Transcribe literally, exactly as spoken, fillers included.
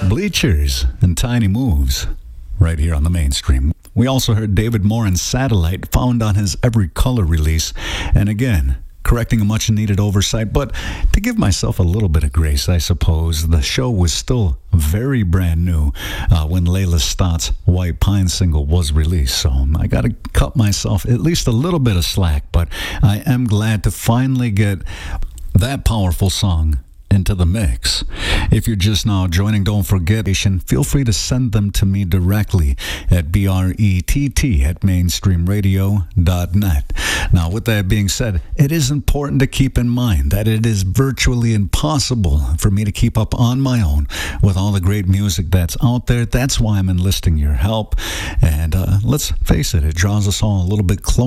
Bleachers and Tiny Moves, right here on the mainstream. We also heard David Moran's Satellite, found on his Every Color release, and again, correcting a much-needed oversight. But to give myself a little bit of grace, I suppose, the show was still very brand new uh, when Layla Stott's White Pine single was released, so I got to cut myself at least a little bit of slack, but I am glad to finally get that powerful song into the mix. If you're just now joining, don't forget, feel free to send them to me directly at B R E T T at mainstream radio dot net. Now, with that being said, it is important to keep in mind that it is virtually impossible for me to keep up on my own with all the great music that's out there. That's why I'm enlisting your help. And uh, let's face it, it draws us all a little bit closer